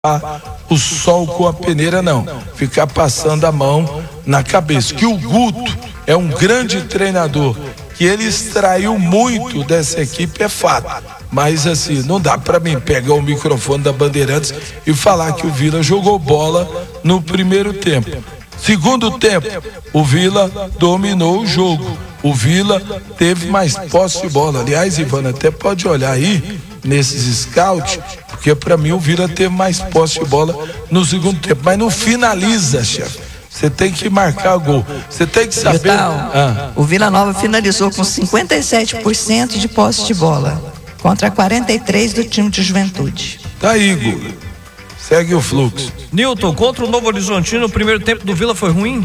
o sol com a peneira, não. Ficar passando a mão na cabeça. Que o Guto é um grande treinador, que ele extraiu muito dessa equipe, é fato. Mas assim, não dá para mim pegar o microfone da Bandeirantes e falar que o Vila jogou bola no primeiro tempo. Segundo tempo, o Vila dominou o jogo. O Vila teve mais posse de bola. Aliás, Ivana, até pode olhar aí nesses scouts, porque para mim o Vila teve mais posse de bola no segundo tempo. Mas não finaliza, chefe. Você tem que marcar gol. Você tem que saber. O Vila Nova finalizou com 57% de posse de bola, contra 43% do time de Juventude. Tá aí, Guga. Segue o fluxo. Nilton, contra o Novo Horizontino, o primeiro tempo do Vila foi ruim?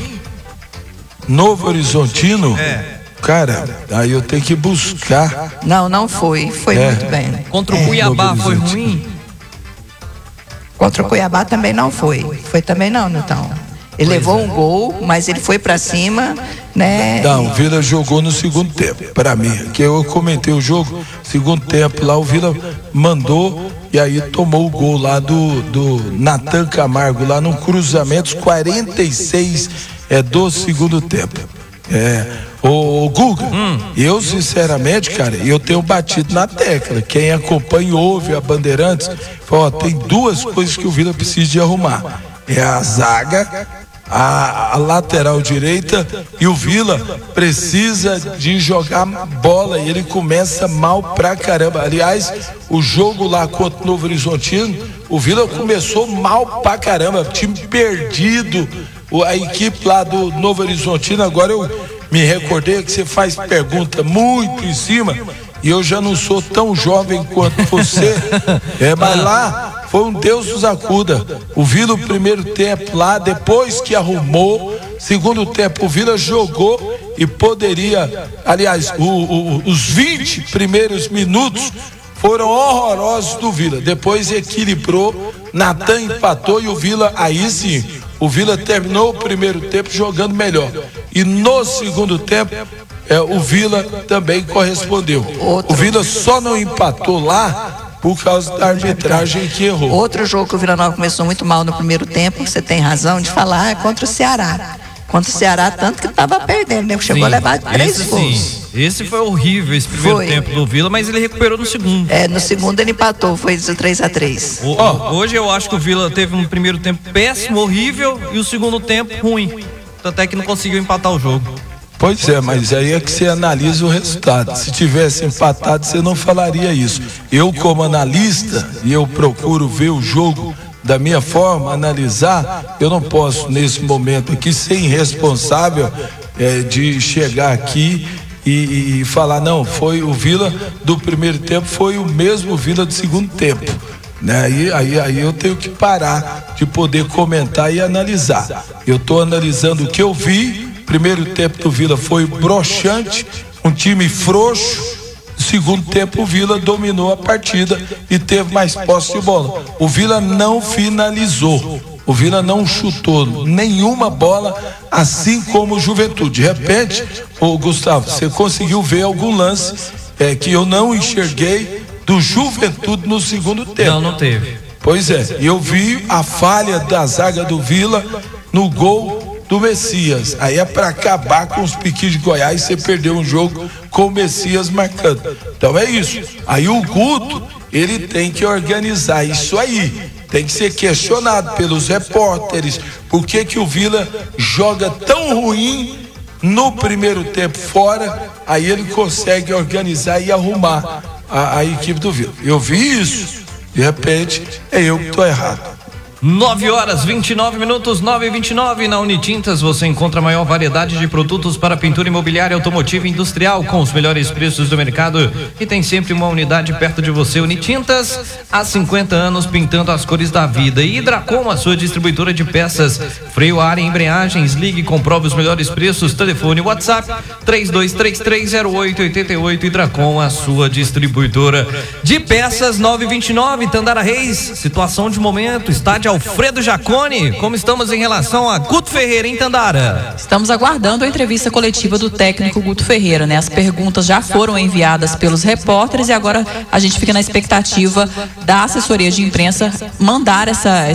Novo Horizontino? É. Cara, aí eu tenho que buscar. Não foi. Foi muito bem. Contra o Cuiabá foi ruim? Contra o Cuiabá também não foi. Foi também não, Nilton. Ele levou um gol, mas ele foi pra cima, né? Não, o Vila jogou no segundo tempo, pra mim, que eu comentei o jogo, segundo tempo lá o Vila mandou e aí tomou o gol lá do Natan Camargo, lá no cruzamento, 46 do segundo tempo. Ô Guga, eu sinceramente, cara, eu tenho batido na tecla. Quem acompanha e ouve a Bandeirantes, fala, tem duas coisas que o Vila precisa de arrumar. É a zaga, a lateral direita, e o Vila precisa de jogar bola e ele começa mal pra caramba. Aliás, o jogo lá contra o Novo Horizontino, o Vila começou mal pra caramba, time perdido. A equipe lá do Novo Horizontino, agora eu me recordei que você faz pergunta muito em cima e eu já não sou tão jovem quanto você, mas lá foi um Deus nos acuda. O Vila o primeiro tempo lá, depois que arrumou, segundo tempo o Vila jogou e poderia, aliás, os 20 primeiros minutos foram horrorosos do Vila, depois equilibrou, Natan empatou e o Vila, aí sim, o Vila terminou o primeiro tempo jogando melhor. E no segundo tempo, o Vila também correspondeu. O Vila só não empatou lá por causa da arbitragem que errou. Outro jogo que o Vila Nova começou muito mal no primeiro tempo, você tem razão de falar, é contra o Ceará. Contra o Ceará, tanto que estava perdendo, né? Chegou a levar 3 gols. Esse foi horrível, esse primeiro tempo do Vila, mas ele recuperou no segundo. No segundo ele empatou, foi 3-3. Hoje eu acho que o Vila teve um primeiro tempo péssimo, horrível, e o segundo tempo ruim. Até que não conseguiu empatar o jogo. Pois é, mas aí é que você analisa o resultado. Se tivesse empatado, você não falaria isso. Eu, como analista, e eu procuro ver o jogo da minha forma, analisar, eu não posso nesse momento aqui ser irresponsável de chegar aqui e falar, não, foi o Vila do primeiro tempo, foi o mesmo Vila do segundo tempo, né? Aí eu tenho que parar de poder comentar e analisar. Eu estou analisando o que eu vi. Primeiro tempo do Vila foi broxante, um time frouxo. Segundo tempo o Vila dominou a partida e teve mais posse de bola. O Vila não finalizou, o Vila não chutou nenhuma bola, assim como o Juventude. De repente, Gustavo, você conseguiu ver algum lance que eu não enxerguei do Juventude no segundo tempo? Não teve. Pois é, eu vi a falha da zaga do Vila no gol do Messias. Aí é para acabar com os piquis de Goiás, você perdeu um jogo com o Messias marcando. Então é isso. Aí o Guto, ele tem que organizar isso aí. Tem que ser questionado pelos repórteres. Por que o Vila joga tão ruim no primeiro tempo fora? Aí ele consegue organizar e arrumar a equipe do Vila. Eu vi isso. De repente, é eu que tô errado. 9h29, 9h29. Na Unitintas você encontra a maior variedade de produtos para pintura imobiliária, automotiva e industrial com os melhores preços do mercado e tem sempre uma unidade perto de você. Unitintas, há 50 anos pintando as cores da vida. E Hidracom, a sua distribuidora de peças, freio, ar e embreagens. Ligue e comprove os melhores preços. Telefone WhatsApp 32330888. Hidracom, a sua distribuidora de peças. 9h29, Tandara Reis, situação de momento, estádio tarde, Alfredo Jaconi. Como estamos em relação a Guto Ferreira em Tandara? Estamos aguardando a entrevista coletiva do técnico Guto Ferreira, né? As perguntas já foram enviadas pelos repórteres e agora a gente fica na expectativa da assessoria de imprensa mandar essa